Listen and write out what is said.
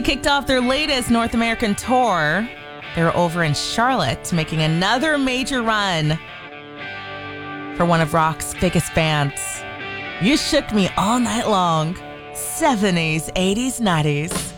Kicked off their latest North American tour. They're over in Charlotte, making another major run for one of rock's biggest bands. You shook me all night long. 70s, 80s, 90s.